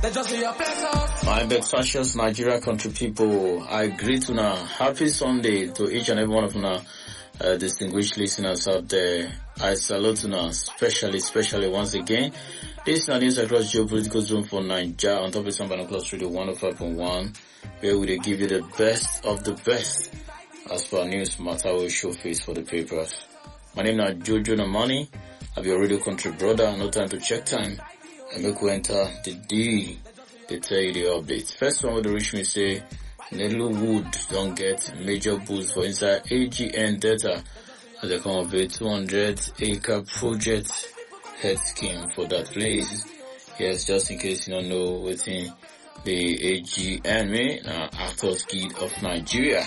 My Bexasious Nigeria country people, I greet you now. Happy Sunday to each and every one of you distinguished listeners out there. I salute you now, especially once again. This is news across geopolitical zone for Nigeria on top of some Binoculars Radio 105.1, where we give you the best of the best as per news matter we show face for the papers. My name is Jojo Namani. I'll be your radio country brother. No time to check time. And make we enter the D. They tell you the updates. First one with the reach me say, Nedlu Wood don't get major boost for inside AGN data as they come up with 200-acre project head scheme for that place. Yes, just in case you don't know what's in the AGN mean, Actors Guild of Nigeria.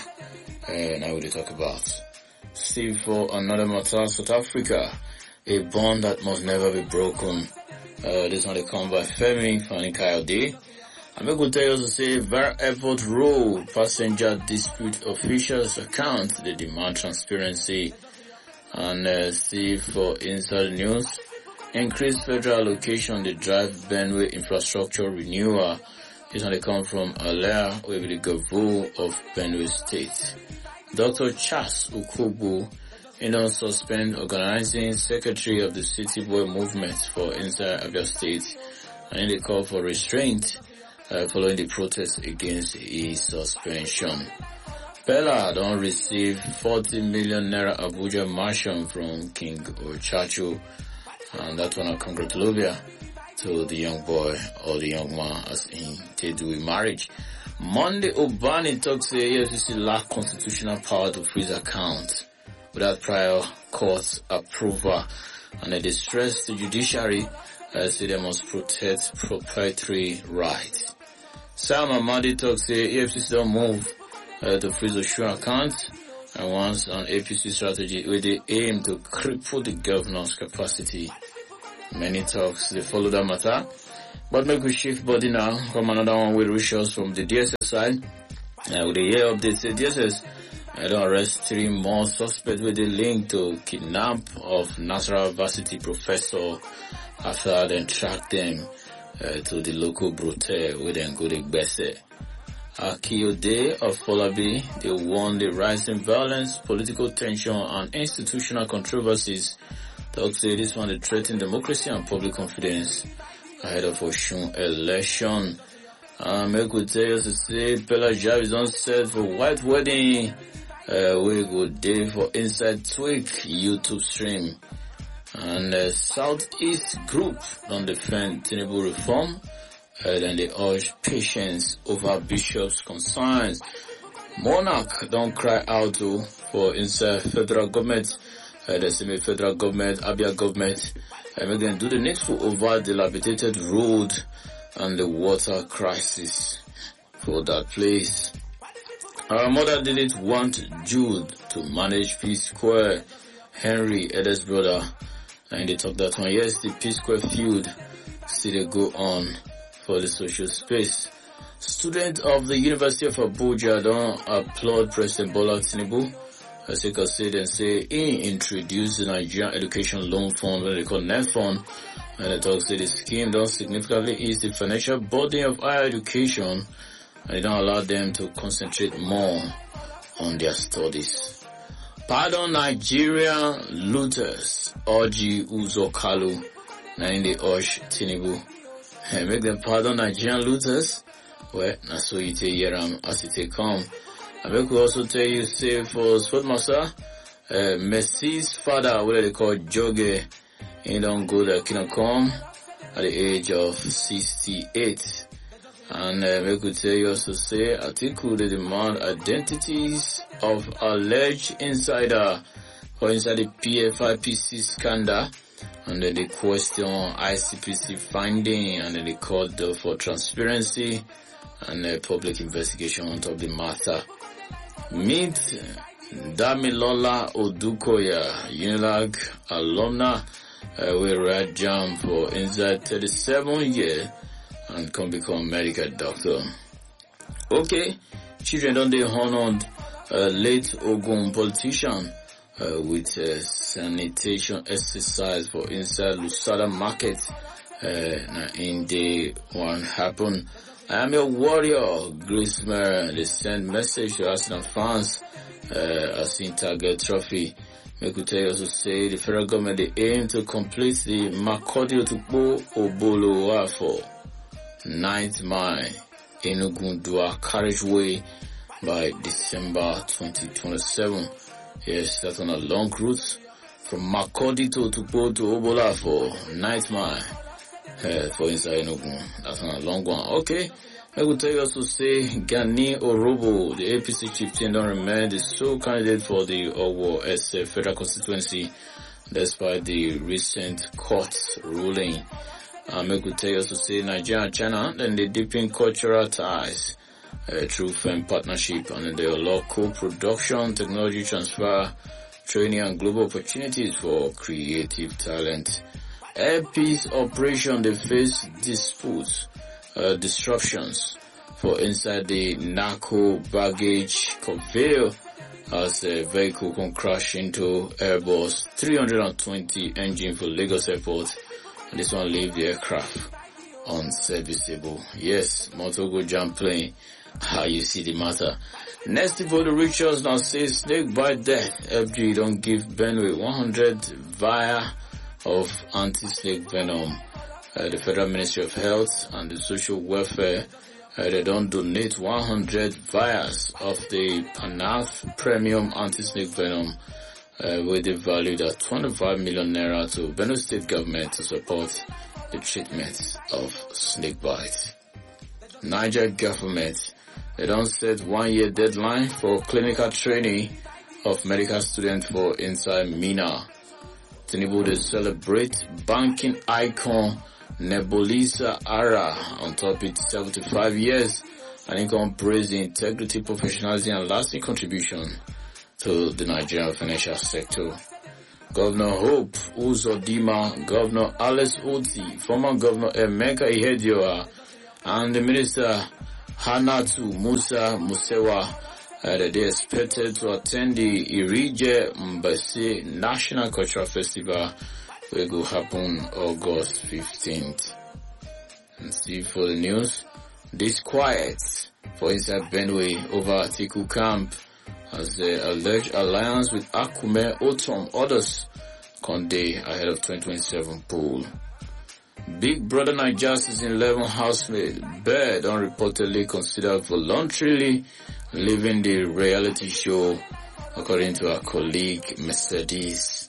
Now we talk about. Still for another matter, South Africa, a bond that must never be broken. This one they come by Femi Fani-Kayode. I'm going to tell you to say, Vera Airport Road passenger dispute officials account, they demand transparency. And see for inside news, increased federal allocation, the drive Benway infrastructure renewal. This one they come from Alea, where the Gavo of Benway State. Dr. Charles Ukubu, suspend organizing secretary of the City Boy movement for inside Abia State, and they call for restraint following the protest against his suspension. Bella don't receive 40 million naira Abuja mansion from King Ochacho, and that one a congratulation to the young boy or the young man as in they do in marriage. Monday Obani talks say EFCC lack constitutional power to freeze accounts without prior court approval, and they stress the judiciary say they must protect proprietary rights. Sam Amadi talks say EFCC don't move to freeze offshore accounts and wants an APC strategy with the aim to cripple the governor's capacity. Many talks they follow that matter, but make we shift body now from another one with results from the DSS side. With the year update say DSS I don't arrest 3 more suspects with a link to kidnap of Nasarawa Varsity professor after they track them to the local brothel where they go to Gbese. Akiyode of Folabi, they warn the rising violence, political tension and institutional controversies. Talk say this one they threaten democracy and public confidence ahead of Oshun election. Make we tell you to say Pela Jav is on set for white wedding. We go day for Inside Tweak YouTube stream. And Southeast Group don't defend Tinubu reform. Then they urge patience over bishops' concerns. Monarch don't cry out for inside federal government. The semi federal government, Abia government, and make them do the needful over dilapidated road and the water crisis for that place. Our mother didn't want Jude to manage P-Square, Henry, Eddie's brother, and they talk that one. Yes, the P-Square feud still go on for the social space. Students of the University of Abuja don't applaud President Bola Tinubu. As you can say, they say he introduced the Nigerian Education Loan Fund, what they call NET Fund, and they talk say the scheme don't significantly ease the financial burden of higher education, and it don't allow them to concentrate more on their studies. Pardon Nigerian looters, Orji Uzo Kalu, and they urge Tinubu. And make them pardon Nigerian looters. Well, that's so you take Yeram as it take come. I make we also tell you, say for Sportmaster, Messi's father, what they call Joge, he don't go to Kingdom Come at the age of 68. And make we tell you also say, article they demand identities of alleged insider for inside the PFIPC scandal. And then they question ICPC finding, and then they called for transparency and a public investigation on top of the matter. Meet Damilola Odukoya, Unilag alumna, will ride jam for inside 37 years and can become medical doctor. Okay, children don't they honored late Ogun politician with sanitation exercise for inside Lusada market in the one happen. I am your warrior, Grismer. They send message to Arsenal fans as in target trophy. We could tell you also say the federal government they aim to complete the Makurdi Otukpo Obolo Wafo 9th mile Enugu-Dua carriageway by December 2027. Yes, that's on a long route from Makurdi to Otukpo to Obolafo 9th mile for inside Enugu. That's on a long one. Okay. I will tell you also say Gani Orobo, the APC chieftain, don't remain the sole candidate for the Owo SF federal constituency despite the recent court ruling. I will tell you also say Nigeria and China, then they deepen cultural ties through firm partnership and the local production, technology transfer, training and global opportunities for creative talent. Air peace operation, they face disputes. Disruptions for inside the narco baggage conveyor as a vehicle can crash into Airbus 320 engine for Lagos Airport, and this one leave the aircraft unserviceable. Yes, Motogo jam plane. How you see the matter? Next for the rituals now says snake bite death. FG don't give Benue 100 vial of anti-snake venom. The Federal Ministry of Health and the Social Welfare, they don't donate 100 vials of the Panath Premium Anti-Snake Venom with the value of 25 million naira to Benue State government to support the treatment of snake bites. Niger government, they don't set 1 year deadline for clinical training of medical students for inside Mina. Tinubu they celebrate banking icon Nebulisa Ara on top it 75 years and income praise the integrity, professionalism and lasting contribution to the Nigerian financial sector. Governor Hope Uzodinma, Governor Alice Oti, former Governor Emeka Ihedioha and the Minister Hanatu Musa Musewa they expected to attend the Irije Mbese National Cultural Festival will go happen August 15th. And see for the news, disquiet for inside Benue over Atiku camp as the alleged alliance with Akume Otom others Conde ahead of 2027 poll. Big Brother Naija Season 11 housemate Bird unreportedly considered voluntarily leaving the reality show according to our colleague Mercedes.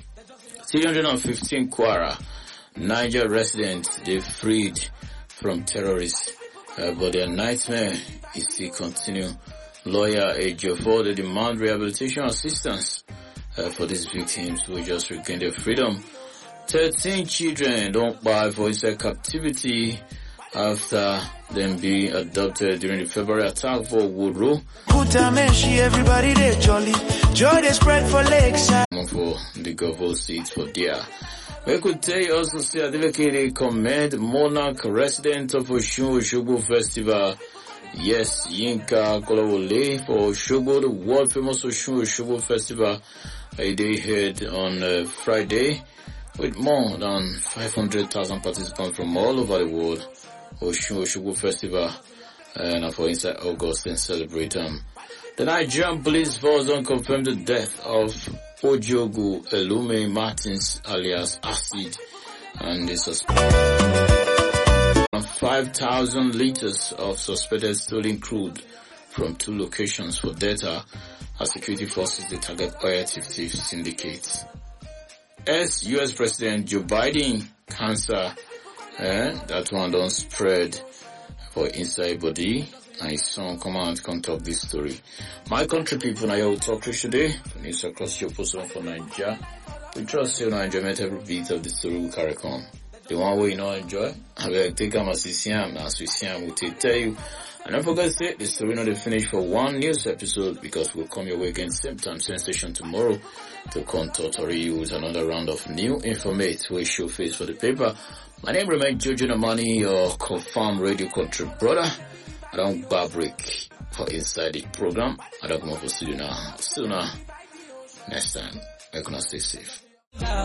315 Kwara, Niger residents, they freed from terrorists, but their nightmare is still continue. Lawyer Ejiofor, they demand rehabilitation assistance for these victims who just regained their freedom. 13 children don't buy for inside captivity after them being adopted during the February attack for Woodrow. Everybody there jolly. Joy they spread for Lakeside. For the governor seats for there. We could tell you also see Adeleke commend Monarch resident of Osun Osogbo Festival. Yes, Yinka Kolawole for Osogbo, the world famous Osun Osogbo Festival. They held on Friday with more than 500,000 participants from all over the world. Osun Osogbo Festival and for inside August and celebrate them. The Nigerian police force don't confirm the death of Ojogu Elume Martins alias Acid and the suspect 5,000 liters of suspected stolen crude from 2 locations for data as security forces they target oil thief syndicates. US President Joe Biden cancer that one don't spread for inside body. And his son come out and come talk this story. My country people, now you talk to today. For news across your post for Nigeria. We trust you enjoyment every bit of the story we carry on. The one way you not enjoy, I will take them as we see them, we take tell you. And don't forget to say the story not finished for one news episode because we'll come your way again same time, same station tomorrow to come totally use another round of new information we show face for the paper. My name remains Jojo Namani, your confirmed radio country brother. I don't bar break for inside the program. I don't come up for studio now. Still now. Next time, we're gonna stay safe.